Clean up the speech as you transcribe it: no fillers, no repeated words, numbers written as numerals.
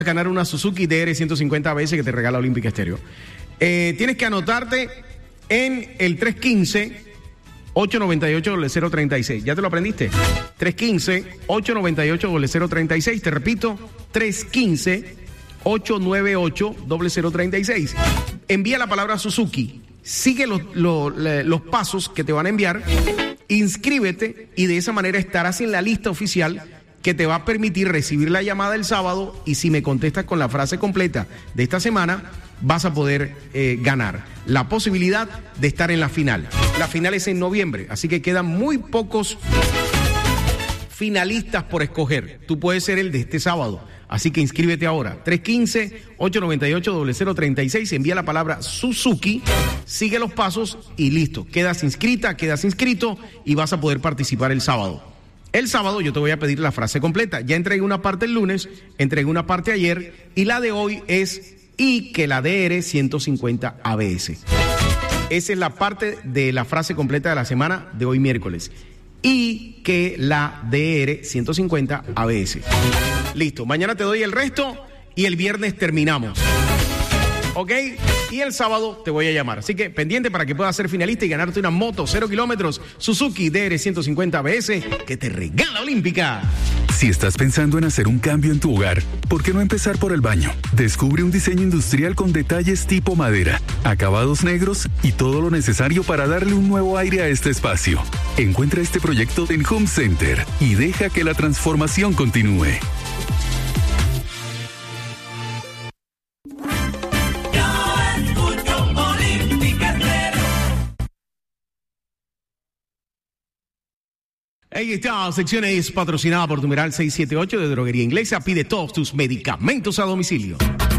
ganar una Suzuki DR 150 ABS que te regala Olímpica Estéreo. Tienes que anotarte en el 315-898-0036. ¿Ya te lo aprendiste? 315-898-0036. Te repito, 315-898-0036. Envía la palabra Suzuki. Sigue los pasos que te van a enviar. Inscríbete y de esa manera estarás en la lista oficial que te va a permitir recibir la llamada el sábado, y si me contestas con la frase completa de esta semana, vas a poder ganar la posibilidad de estar en la final. La final es en noviembre, así que quedan muy pocos finalistas por escoger. Tú puedes ser el de este sábado, así que inscríbete ahora. 315-898-0036, envía la palabra Suzuki, sigue los pasos y listo. Quedas inscrita, quedas inscrito y vas a poder participar el sábado. El sábado yo te voy a pedir la frase completa. Ya entregué una parte el lunes, entregué una parte ayer, y la de hoy es y que la DR 150 ABS. Esa es la parte de la frase completa de la semana de hoy miércoles. Y que la DR 150 ABS. Listo, mañana te doy el resto y el viernes terminamos. ¿Ok? Y el sábado te voy a llamar. Así que pendiente para que puedas ser finalista y ganarte una moto 0 kilómetros Suzuki DR 150 ABS que te regala Olímpica. Si estás pensando en hacer un cambio en tu hogar, ¿por qué no empezar por el baño? Descubre un diseño industrial con detalles tipo madera, acabados negros y todo lo necesario para darle un nuevo aire a este espacio. Encuentra este proyecto en Home Center y deja que la transformación continúe. Ahí está, sección es patrocinada por numeral 678 de Droguería Inglesa. Pide todos tus medicamentos a domicilio.